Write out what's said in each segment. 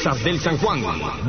Brisas del San Juan.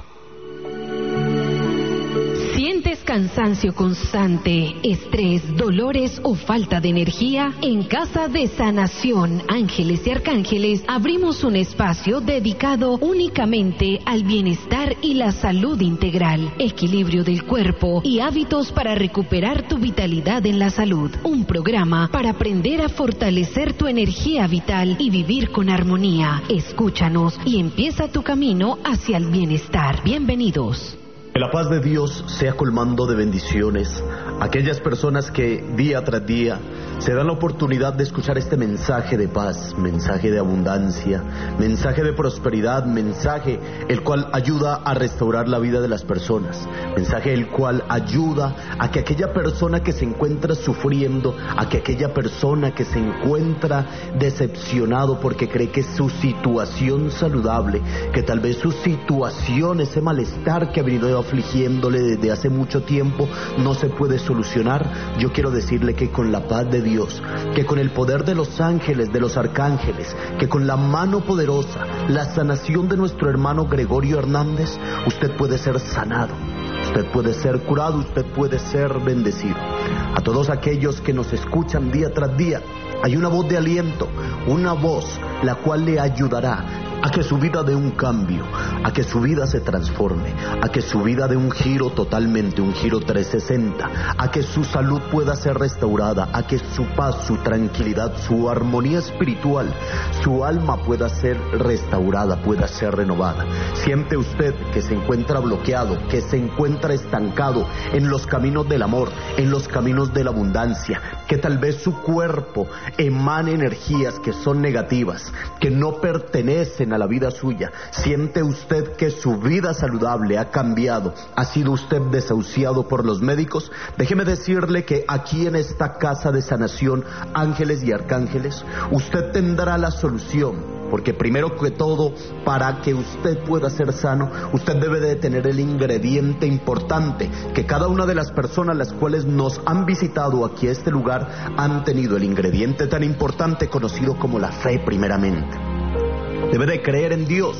¿Sientes cansancio constante, estrés, dolores o falta de energía? En Casa de Sanación Ángeles y Arcángeles abrimos un espacio dedicado únicamente al bienestar y la salud integral, equilibrio del cuerpo y hábitos para recuperar tu vitalidad en la salud. Un programa para aprender a fortalecer tu energía vital y vivir con armonía. Escúchanos y empieza tu camino hacia el bienestar. Bienvenidos. Que la paz de Dios sea colmando de bendiciones a aquellas personas que día tras día se dan la oportunidad de escuchar este mensaje de paz, mensaje de abundancia, mensaje de prosperidad, mensaje el cual ayuda a restaurar la vida de las personas, mensaje el cual ayuda a que aquella persona que se encuentra sufriendo, a que aquella persona que se encuentra decepcionado porque cree que su situación saludable, que tal vez su situación, ese malestar que ha venido afligiéndole desde hace mucho tiempo, no se puede solucionar. Yo quiero decirle que con la paz de Dios, que con el poder de los ángeles, de los arcángeles, que con la mano poderosa, la sanación de nuestro hermano Gregorio Hernández, usted puede ser sanado, usted puede ser curado, usted puede ser bendecido. A todos aquellos que nos escuchan día tras día, hay una voz de aliento, una voz la cual le ayudará a que su vida dé un cambio, a que su vida se transforme, a que su vida dé un giro totalmente, un giro 360, a que su salud pueda ser restaurada, a que su paz, su tranquilidad, su armonía espiritual, su alma pueda ser restaurada, pueda ser renovada. Siente usted que se encuentra bloqueado, que se encuentra estancado en los caminos del amor, en los caminos de la abundancia, que tal vez su cuerpo emane energías que son negativas, que no pertenecen a la vida suya. Siente usted que su vida saludable ha cambiado, ha sido usted desahuciado por los médicos. Déjeme decirle que aquí en esta Casa de Sanación Ángeles y Arcángeles, usted tendrá la solución. Porque primero que todo, para que usted pueda ser sano, usted debe de tener el ingrediente importante que cada una de las personas las cuales nos han visitado aquí a este lugar han tenido, el ingrediente tan importante conocido como la fe primeramente. Debe de creer en Dios,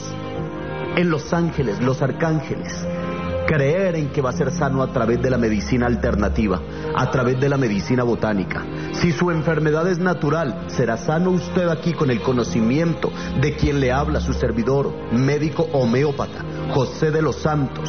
en los ángeles, los arcángeles. Creer en que va a ser sano a través de la medicina alternativa, a través de la medicina botánica. Si su enfermedad es natural, será sano usted aquí con el conocimiento de quien le habla, su servidor, médico homeópata, José de los Santos.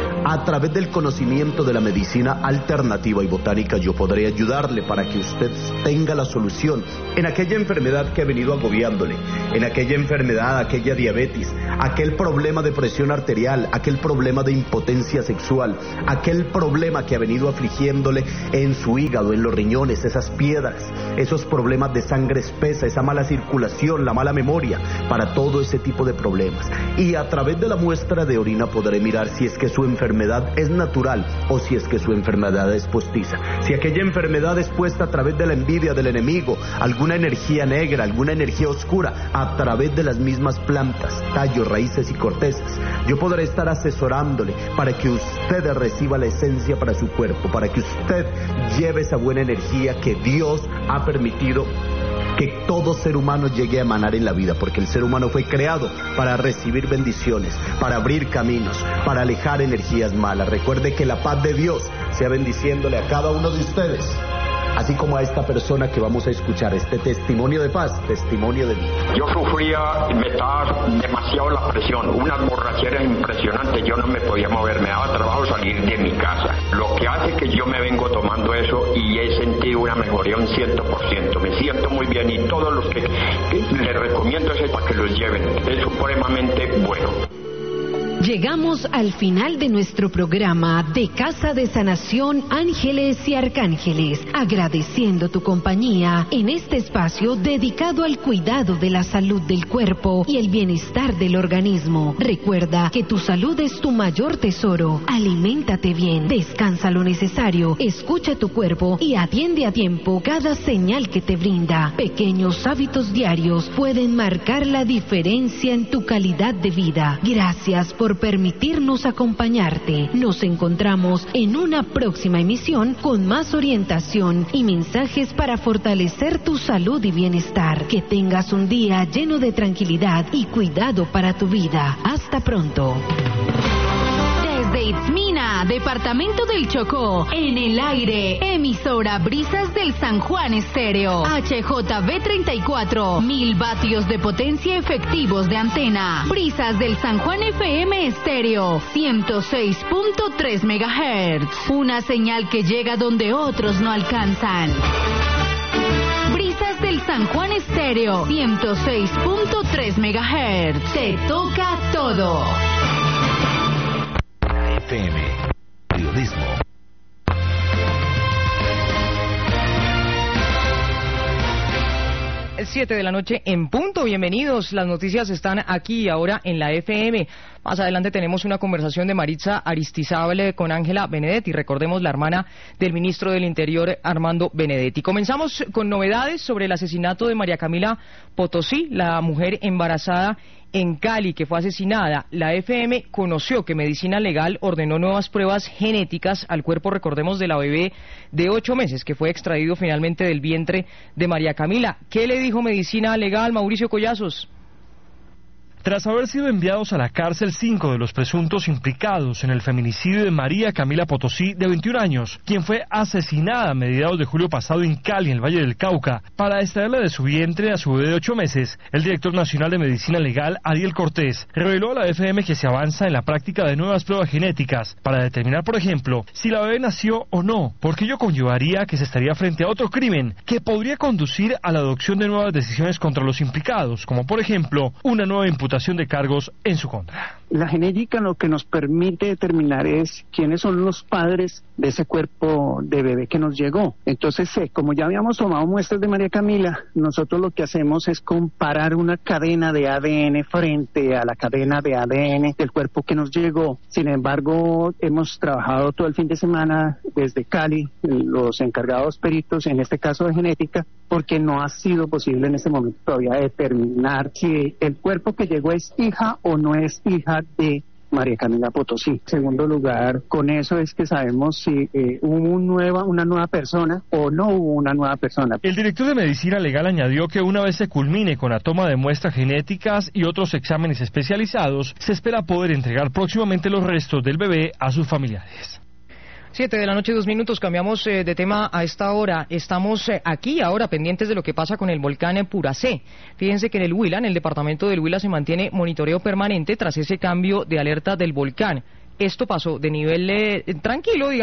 A través del conocimiento de la medicina alternativa y botánica, yo podré ayudarle para que usted tenga la solución en aquella enfermedad que ha venido agobiándole, en aquella enfermedad, aquella diabetes, aquel problema de presión arterial, aquel problema de impotencia sexual, aquel problema que ha venido afligiéndole en su hígado, en los riñones, esas piedras, esos problemas de sangre espesa, esa mala circulación, la mala memoria, para todo ese tipo de problemas. Y a través de la muestra de orina podré mirar si es que su enfermedad es natural o si es que su enfermedad es postiza. Si aquella enfermedad es puesta a través de la envidia del enemigo, alguna energía negra, alguna energía oscura, a través de las mismas plantas, tallos, raíces y cortezas, yo podré estar asesorándole para que usted reciba la esencia para su cuerpo, para que usted lleve esa buena energía que Dios ha permitido que todo ser humano llegue a emanar en la vida, porque el ser humano fue creado para recibir bendiciones, para abrir caminos, para alejar energías malas. Recuerde que la paz de Dios sea bendiciéndole a cada uno de ustedes, así como a esta persona que vamos a escuchar, este testimonio de paz, testimonio de vida. Yo sufría, me estaba demasiado la presión, unas borracheras impresionantes, yo no me podía mover, me daba trabajo salir de mi casa. Lo que hace que yo me vengo tomando eso y he sentido una mejoría un 100%, me siento muy bien y todos los que les recomiendo es para que los lleven, es supremamente bueno. Llegamos al final de nuestro programa de Casa de Sanación Ángeles y Arcángeles, agradeciendo tu compañía en este espacio dedicado al cuidado de la salud del cuerpo y el bienestar del organismo. Recuerda que tu salud es tu mayor tesoro. Aliméntate bien, descansa lo necesario, escucha tu cuerpo y atiende a tiempo cada señal que te brinda. Pequeños hábitos diarios pueden marcar la diferencia en tu calidad de vida. Gracias por por permitirnos acompañarte. Nos encontramos en una próxima emisión con más orientación y mensajes para fortalecer tu salud y bienestar. Que tengas un día lleno de tranquilidad y cuidado para tu vida. Hasta pronto. Desde Itzmina, departamento del Chocó, en el aire, emisora Brisas del San Juan Estéreo, HJB 34, 1000 vatios de potencia efectivos de antena. Brisas del San Juan FM Estéreo, 106.3 MHz, una señal que llega donde otros no alcanzan. Brisas del San Juan Estéreo, 106.3 MHz, te toca todo. FM, periodismo. Es 7 de la noche en punto. Bienvenidos. Las noticias están aquí y ahora en la FM. Más adelante tenemos una conversación de Maritza Aristizábal con Ángela Benedetti. Recordemos, la hermana del ministro del Interior, Armando Benedetti. Comenzamos con novedades sobre el asesinato de María Camila Potosí, la mujer embarazada en Cali que fue asesinada. La FM conoció que Medicina Legal ordenó nuevas pruebas genéticas al cuerpo, recordemos, de la bebé de 8 meses que fue extraído finalmente del vientre de María Camila. ¿Qué le dijo Medicina Legal, Mauricio Collazos? Tras haber sido enviados a la cárcel 5 de los presuntos implicados en el feminicidio de María Camila Potosí, de 21 años, quien fue asesinada a mediados de julio pasado en Cali, en el Valle del Cauca, para extraerle de su vientre a su bebé de 8 meses, el director nacional de Medicina Legal, Ariel Cortés, reveló a la FM que se avanza en la práctica de nuevas pruebas genéticas para determinar, por ejemplo, si la bebé nació o no, porque ello conllevaría que se estaría frente a otro crimen que podría conducir a la adopción de nuevas decisiones contra los implicados, como por ejemplo, una nueva imputación de cargos en su contra. La genética lo que nos permite determinar es quiénes son los padres de ese cuerpo de bebé que nos llegó. Entonces, como ya habíamos tomado muestras de María Camila, nosotros lo que hacemos es comparar una cadena de ADN frente a la cadena de ADN del cuerpo que nos llegó. Sin embargo, hemos trabajado todo el fin de semana desde Cali, los encargados peritos, en este caso de genética, porque no ha sido posible en este momento todavía determinar si el cuerpo que llegó es hija o no es hija de María Camila Potosí. En segundo lugar, con eso es que sabemos si hubo una nueva persona o no hubo una nueva persona. El director de Medicina Legal añadió que una vez se culmine con la toma de muestras genéticas y otros exámenes especializados, se espera poder entregar próximamente los restos del bebé a sus familiares. 7 de la noche, 2 minutos, cambiamos de tema a esta hora. Estamos aquí ahora pendientes de lo que pasa con el volcán Puracé. Fíjense que en el Huila, en el departamento del Huila, se mantiene monitoreo permanente tras ese cambio de alerta del volcán. Esto pasó de nivel tranquilo, digamos.